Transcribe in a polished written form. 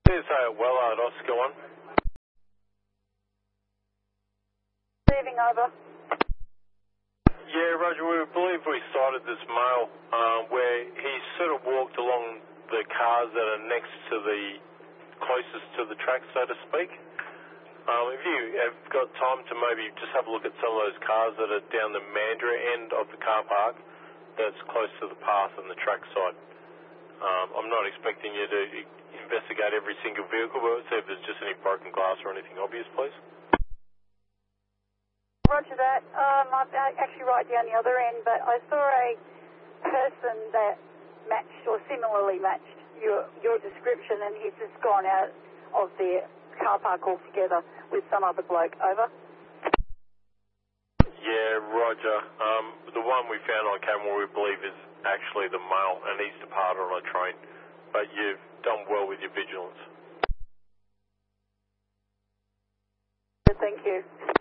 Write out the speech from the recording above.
Wellard, Oscar 1. Moving over. Yeah, Roger, we believe we sighted this male where he sort of walked along the cars that are next to the closest to the track, so to speak. If you have got time to maybe just have a look at some of those cars that are down the Mandurah end of the car park that's close to the path and the track side. I'm not expecting you to investigate every single vehicle, but see if there's just any broken glass or anything obvious, please. Roger that. I'm actually right down the other end, but I saw a person that matched or similarly matched your description, and he's just gone out of the car park altogether with some other bloke. Over. Yeah, Roger. The one we found on camera we believe is actually the male, and he's departed on a train. But you've done well with your vigilance. Thank you.